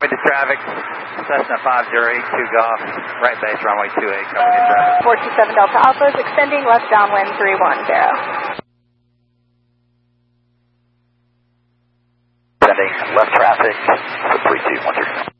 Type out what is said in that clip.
Into traffic, Cessna 5082 Golf, right base, runway 28, coming in traffic. 427 Delta Alpha is extending left downwind 310. Extending left traffic, 3213.